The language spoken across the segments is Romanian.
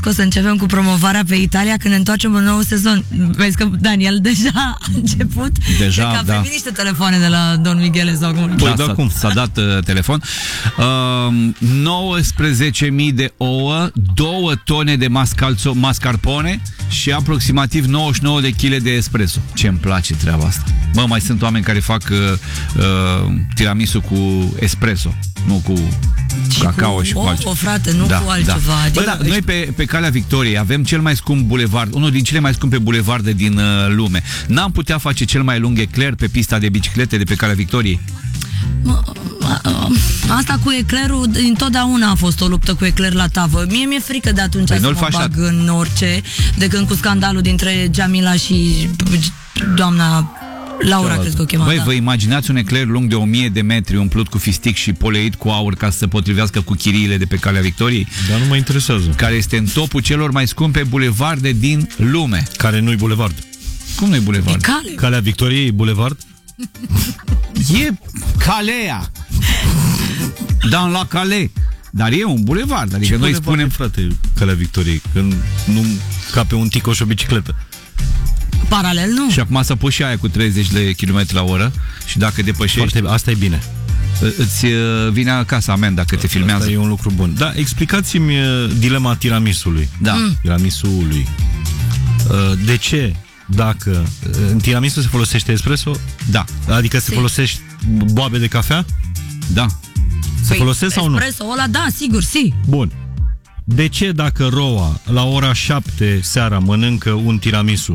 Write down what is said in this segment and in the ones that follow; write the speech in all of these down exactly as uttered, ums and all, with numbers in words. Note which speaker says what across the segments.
Speaker 1: că o să începem cu promovarea pe Italia când ne întoarcem în nou sezon. Vezi că Daniel deja a început.
Speaker 2: Deja,
Speaker 1: că a
Speaker 2: da.
Speaker 1: primit niște telefoane de la Don Miguel sau cum.
Speaker 2: Păi, da, cum? S-a dat uh, telefon. Uh, nouăsprezece mii de ouă, două tone de mascalzo, mascarpone și aproximativ nouăzeci și nouă de kilograme de espresso. Ce-mi place treaba asta. Bă, mai sunt oameni care fac uh, uh, tiramisu cu espresso, nu cu
Speaker 1: și
Speaker 2: cacao
Speaker 1: cu
Speaker 2: și cu
Speaker 1: o,
Speaker 2: altceva.
Speaker 1: o frate, nu
Speaker 2: da,
Speaker 1: cu altceva.
Speaker 2: Da.
Speaker 1: Adică,
Speaker 2: Bă, da, noi pe, pe Calea Victoriei avem cel mai scump bulevard, unul din cele mai scumpe bulevarde din uh, lume. N-am putea face cel mai lung ecler pe pista de biciclete de pe Calea Victoriei?
Speaker 1: Mă, asta cu eclerul întotdeauna a fost o luptă cu ecler la tavă. Mie mi-e frică de atunci păi să mă bag la... în orice, de când cu scandalul dintre Jamila și doamna Laura, cred că o chema.
Speaker 2: Băi,
Speaker 1: da.
Speaker 2: vă imaginați un ecler lung de o mie de metri umplut cu fistic și poleit cu aur ca să se potrivească cu chiriile de pe Calea Victoriei?
Speaker 3: Dar nu mă interesează.
Speaker 2: Care este în topul celor mai scumpe bulevarde din lume.
Speaker 3: Care nu-i bulevard.
Speaker 2: Cum nu-i bulevard?
Speaker 1: E cale.
Speaker 3: Calea Victoriei e bulevard?
Speaker 2: E Calea. Dar la Cale. Dar e un bulevard. Adică
Speaker 3: ce
Speaker 2: noi spunem...
Speaker 3: frate, Calea Victoriei, când nu ca pe un tico și o bicicletă.
Speaker 1: Paralel, nu?
Speaker 2: Și acum să pui și aia cu treizeci de kilometri la oră și dacă depășești...
Speaker 3: Foarte, asta e bine.
Speaker 2: Îți vine acasă amenda dacă te filmează.
Speaker 3: Asta e un lucru bun. Da, explicați-mi dilema tiramisului.
Speaker 2: Da.
Speaker 1: Mm.
Speaker 3: Tiramisului. De ce, dacă în tiramisu se folosește espresso?
Speaker 2: Da.
Speaker 3: Adică se
Speaker 1: si.
Speaker 3: folosește boabe de cafea?
Speaker 2: Da.
Speaker 3: Se
Speaker 1: păi,
Speaker 3: folosesc sau nu?
Speaker 1: Espresso ăla, da, sigur, si.
Speaker 3: Bun. De ce dacă Roa la ora șapte seara mănâncă un tiramisu,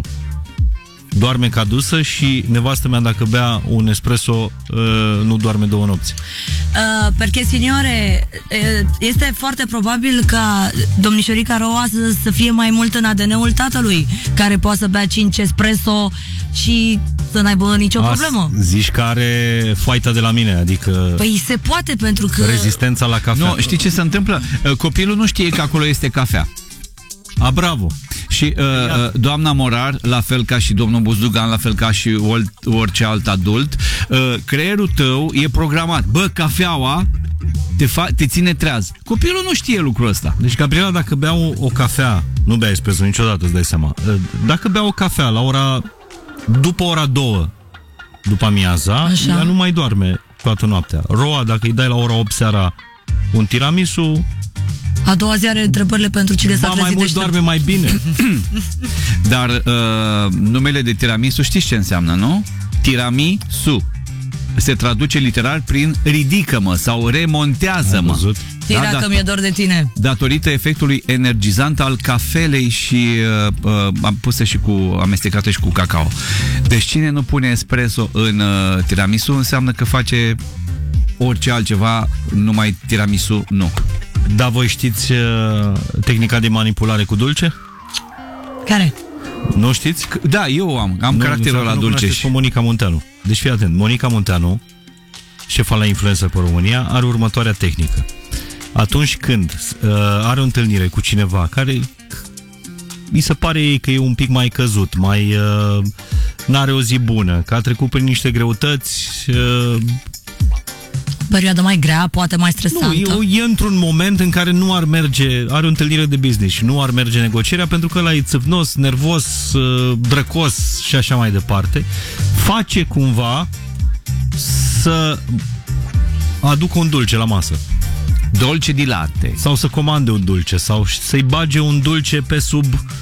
Speaker 3: doarme ca dusă și nevastă mea dacă bea un espresso uh, nu doarme două nopți?
Speaker 1: Uh, perché, signore, uh, este foarte probabil ca domnișorica Roa să, să fie mai mult în A D N-ul tatălui, care poate să bea cinci espresso și să n-aibă nicio
Speaker 3: As,
Speaker 1: problemă.
Speaker 3: Zici că are foaita de la mine, adică...
Speaker 1: Păi se poate, pentru că...
Speaker 3: Rezistența la cafea.
Speaker 2: Nu, știi ce se întâmplă? Copilul nu știe că acolo este cafea.
Speaker 3: A, bravo!
Speaker 2: Și uh, doamna Morar, la fel ca și domnul Buzdugan, la fel ca și orice alt adult, uh, creierul tău e programat. Bă, cafeaua te, fa- te ține treaz. Copilul nu știe lucrul ăsta.
Speaker 3: Deci Gabriela, dacă bea o, o cafea, nu bea espresso niciodată, îți dai seama, dacă bea o cafea la ora, după ora două, după amiaza,
Speaker 1: așa,
Speaker 3: ea nu mai doarme toată noaptea. Roa, dacă îi dai la ora opt seara un tiramisu,
Speaker 1: a doua zi are întrebările pentru cine s-a
Speaker 3: ba,
Speaker 1: trezit
Speaker 3: mai mult doarme mai bine.
Speaker 2: Dar uh, numele de tiramisu știți ce înseamnă, nu? Tiramisu. Se traduce literal prin ridică-mă sau remontează-mă.
Speaker 1: Tira
Speaker 2: da,
Speaker 1: că
Speaker 2: da,
Speaker 1: mi-e dor de tine.
Speaker 2: Datorită efectului energizant al cafelei și uh, uh, pusă și cu amestecată și cu cacao. Deci cine nu pune espresso în uh, tiramisu înseamnă că face orice altceva, numai tiramisu nu.
Speaker 3: Da, voi știți uh, tehnica de manipulare cu dulce?
Speaker 1: Care?
Speaker 3: Nu știți?
Speaker 2: Da, eu am. Am nu, caracterul la dulce.
Speaker 3: Și... Monica Munteanu. Deci fii atent. Monica Munteanu, șefa la Influencer pe România, are următoarea tehnică. Atunci când uh, are o întâlnire cu cineva care mi se pare ei că e un pic mai căzut, mai uh, n-are o zi bună, că a trecut prin niște greutăți... Uh,
Speaker 1: perioadă mai grea, poate mai stresantă.
Speaker 3: Nu, e, e într-un moment în care nu ar merge, are o întâlnire de business și nu ar merge negocierea pentru că ăla e țâvnos, nervos, drăcos și așa mai departe. Face cumva să aducă un dulce la masă.
Speaker 2: Dolce di latte.
Speaker 3: Sau să comande un dulce, sau să-i bage un dulce pe sub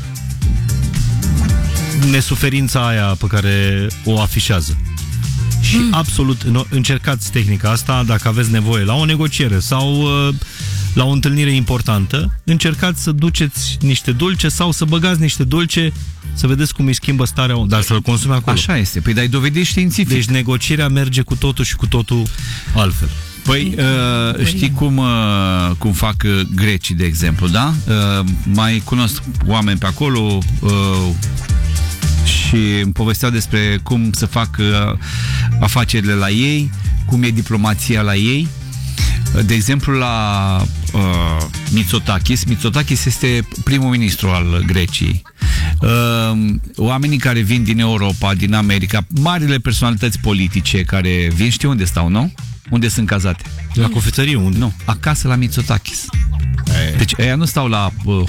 Speaker 3: nesuferința aia pe care o afișează. Și mm. absolut, încercați tehnica asta dacă aveți nevoie la o negociere sau uh, la o întâlnire importantă, încercați să duceți niște dulce sau să băgați niște dulce să vedeți cum îi schimbă starea, dar să-l consume acolo.
Speaker 2: Așa este, păi dai dovedi științific.
Speaker 3: Deci negocierea merge cu totul și cu totul altfel.
Speaker 2: Păi, uh, știi cum, uh, cum fac uh, grecii, de exemplu, da? Uh, mai cunosc oameni pe acolo... Uh, și îmi povesteau despre cum să fac uh, afacerile la ei, cum e diplomația la ei. De exemplu, la uh, Mitsotakis. Mitsotakis este primul ministru al Greciei. Uh, oamenii care vin din Europa, din America, marile personalități politice care vin, știu unde stau, nu? Unde sunt cazate?
Speaker 3: La cofetărie, unde?
Speaker 2: Nu, acasă la Mitsotakis. Deci ăia nu stau la uh,